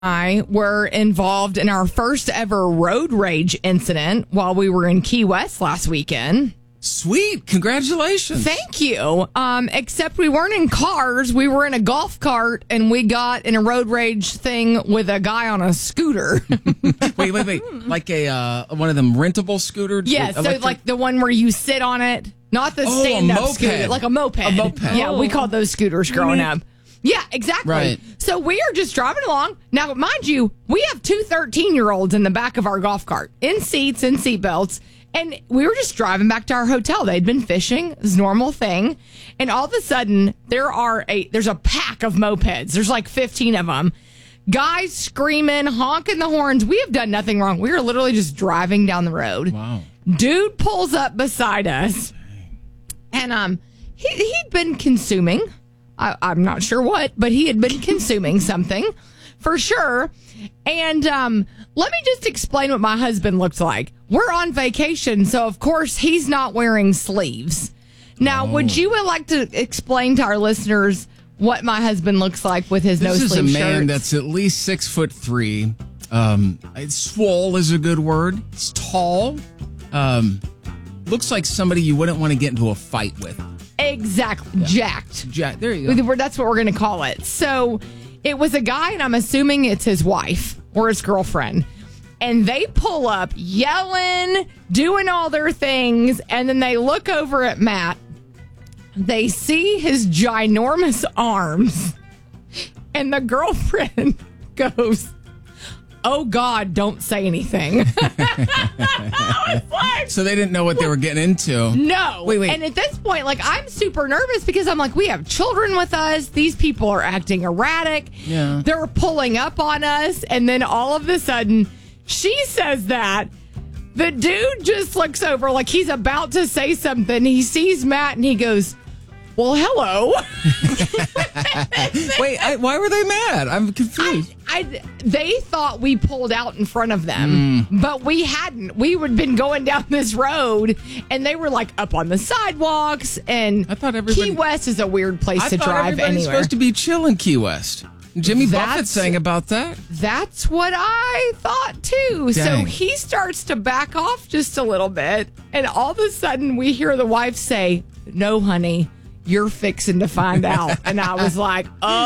I were involved in our first ever road rage incident while we were in Key West last weekend. Sweet. Congratulations. Thank you. Except we weren't in cars. We were in a golf cart and we got in a road rage thing with a guy on a scooter. Wait. Like one of them rentable scooters? Yeah, so like the one where you sit on it. Not the stand-up scooter. Like a moped. A moped. Yeah, we called those scooters growing up. Yeah, exactly. Right. So we are just driving along. Now, mind you, we have two 13-year-olds in the back of our golf cart, in seats, in seatbelts. And we were just driving back to our hotel. They'd been fishing, it's a normal thing. And all of a sudden, there's a pack of mopeds. There's like 15 of them. Guys screaming, honking the horns. We have done nothing wrong. We were literally just driving down the road. Wow. Dude pulls up beside us. And he'd been consuming. I'm not sure what, but he had been consuming something for sure. And let me just explain what my husband looks like. We're on vacation, so of course he's not wearing sleeves. Now, would you like to explain to our listeners what my husband looks like with his no-sleeve shirt? This is a man that's at least 6'3". Swole is a good word. It's tall. Looks like somebody you wouldn't want to get into a fight with. Exactly. Yeah. Jacked. There you go. That's what we're going to call it. So it was a guy, and I'm assuming it's his wife or his girlfriend. And they pull up yelling, doing all their things, and then they look over at Matt. They see his ginormous arms, and the girlfriend goes, "Oh, God, don't say anything." So they didn't know what they were getting into. No. Wait. And at this point, like, I'm super nervous because I'm like, we have children with us. These people are acting erratic. Yeah. They're pulling up on us. And then all of a sudden, she says that. The dude just looks over like he's about to say something. He sees Matt and he goes, "Well, hello." Wait, why were they mad? I'm confused. They thought we pulled out in front of them, but we hadn't. We had been going down this road, and they were like up on the sidewalks. And I thought everybody, Key West is a weird place to drive everybody's anywhere. Supposed to be chill in Key West. Jimmy Buffett sang about that. That's what I thought too. Dang. So he starts to back off just a little bit, and all of a sudden we hear the wife say, "No, honey, you're fixing to find out." And I was like,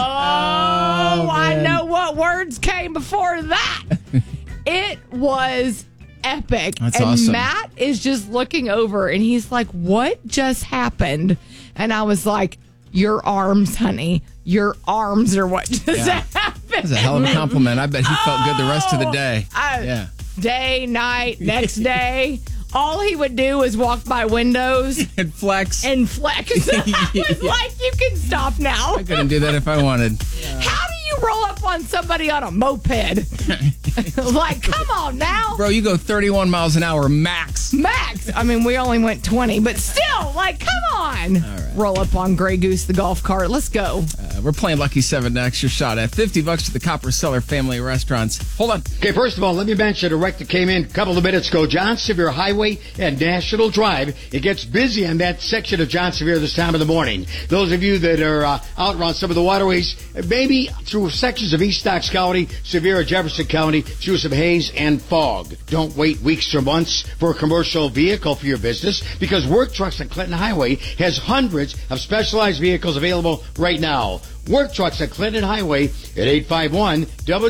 I know what words came before that. It was epic. That's and awesome. Matt is just looking over and he's like, "What just happened?" And I was like, "Your arms, honey. Your arms are what just happened." That's a hell of a compliment. I bet he felt good the rest of the day. Day, night, next day. All he would do was walk by windows and flex. I was like, "You can stop now." I couldn't do that if I wanted. How do you roll up on somebody on a moped? Like, come on now. Bro, you go 31 miles an hour max. Max. I mean, we only went 20, but still, like, come on. All right. Roll up on Grey Goose, the golf cart. Let's go. We're playing Lucky 7 next. Your shot at $50 to the Copper Cellar family of restaurants. Hold on. Okay, first of all, let me mention a wreck that came in a couple of minutes ago. John Sevier Highway and National Drive. It gets busy on that section of John Sevier this time of the morning. Those of you that are out around some of the waterways, maybe through sections of East Knox County, Sevier, Jefferson County, through some haze and fog. Don't wait weeks or months for a commercial vehicle for your business, because Work Trucks at Clinton Highway has hundreds of specialized vehicles available right now. Work Trucks at Clinton Highway at 851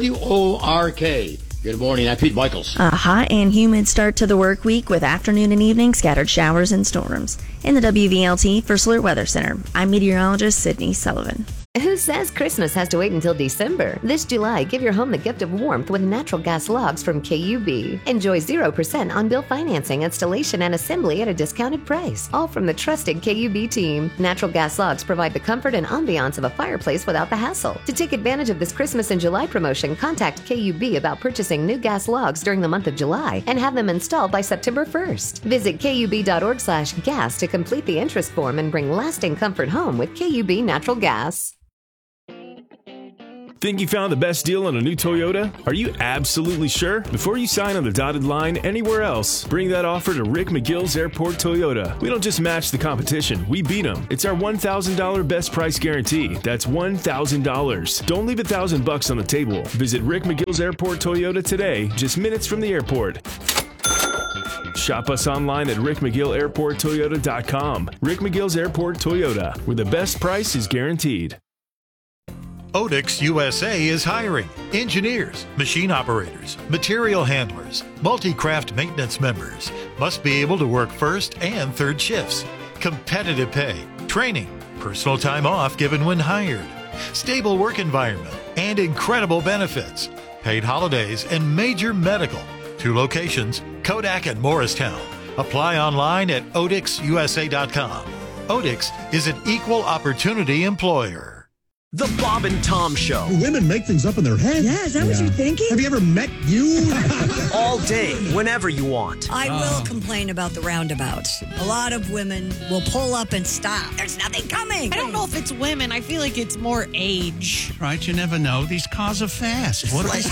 WORK. Good morning, I'm Pete Michaels. A hot and humid start to the work week with afternoon and evening scattered showers and storms. In the WVLT First Alert Weather Center, I'm meteorologist Sydney Sullivan. Who says Christmas has to wait until December? This July, give your home the gift of warmth with natural gas logs from KUB. Enjoy 0% on-bill financing, installation, and assembly at a discounted price. All from the trusted KUB team. Natural gas logs provide the comfort and ambiance of a fireplace without the hassle. To take advantage of this Christmas in July promotion, contact KUB about purchasing new gas logs during the month of July and have them installed by September 1st. Visit KUB.org/gas to complete the interest form and bring lasting comfort home with KUB Natural Gas. Think you found the best deal on a new Toyota? Are you absolutely sure? Before you sign on the dotted line anywhere else, bring that offer to Rick McGill's Airport Toyota. We don't just match the competition, we beat them. It's our $1,000 best price guarantee. That's $1,000. Don't leave $1,000 on the table. Visit Rick McGill's Airport Toyota today, just minutes from the airport. Shop us online at rickmcgillairporttoyota.com. Rick McGill's Airport Toyota, where the best price is guaranteed. Odex USA is hiring engineers, machine operators, material handlers, multi-craft maintenance members. Must be able to work first and third shifts. Competitive pay, training, personal time off given when hired, stable work environment, and incredible benefits. Paid holidays and major medical. 2 locations, Kodak and Morristown. Apply online at odexusa.com. Odex is an equal opportunity employer. The Bob and Tom Show. Women make things up in their head. Yeah, is that what you're thinking? Have you ever met you? All day, whenever you want. I will complain about the roundabouts. A lot of women will pull up and stop. There's nothing coming. I don't know if it's women. I feel like it's more age. Right, you never know. These cars are fast. What They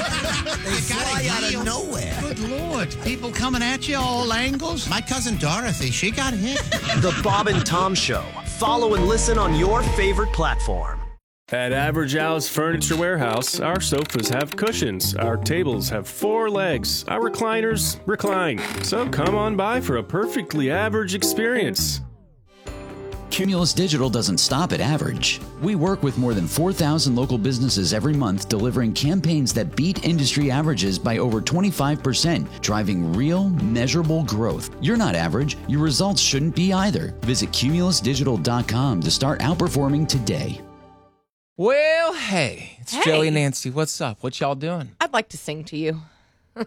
fly out of nowhere. Good Lord. People coming at you all angles. My cousin Dorothy, she got hit. The Bob and Tom Show. Follow and listen on your favorite platform. At Average Al's Furniture Warehouse, our sofas have cushions, our tables have 4 legs, our recliners recline. So come on by for a perfectly average experience. Cumulus Digital doesn't stop at average. We work with more than 4,000 local businesses every month, delivering campaigns that beat industry averages by over 25%, driving real, measurable growth. You're not average. Your results shouldn't be either. Visit cumulusdigital.com to start outperforming today. Well, hey, it's Joey and Nancy. What's up? What y'all doing? I'd like to sing to you. All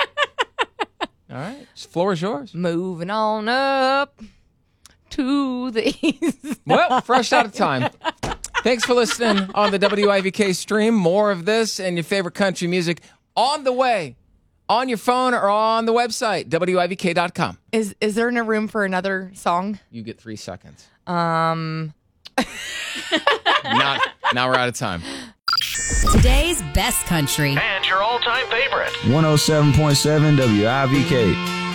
right, the floor is yours. Moving on up to the east. Well, fresh out of time. Thanks for listening on the WIVK stream. More of this and your favorite country music on the way, on your phone or on the website, WIVK.com. Is there no room for another song? You get 3 seconds. Now we're out of time. Today's best country. And your all-time favorite. 107.7 WIVK.